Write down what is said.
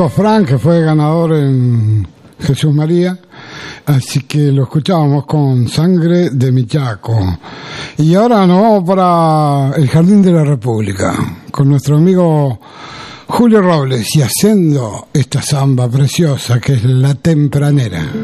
Frank, que fue ganador en Jesús María, así que lo escuchábamos con Sangre de mi Chaco. Y ahora nos vamos para el Jardín de la República con nuestro amigo Julio Robles y haciendo esta samba preciosa que es La Tempranera.